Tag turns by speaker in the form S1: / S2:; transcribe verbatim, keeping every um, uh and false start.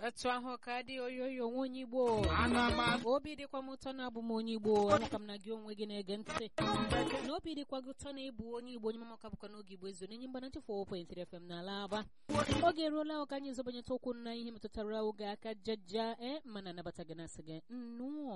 S1: Otu ahụ ka dị oyoyo onye Igbo. Obi dịkwa m ụtọ na abụ m onye Igbo. Amaka m na gị onwe gị na-ege ntị. Na obi dịkwa gị ụtọ na ịbụ onye Igbo onye mamaka bụkwa n'oge Igbo ezo n'enye mgbana four point three F M n'ala Aba. Oge eruola ọ ka anyị zọbanyeta okwu na ihe metụtara oge aka jaja e mana anabata gị na asị gị nnụọ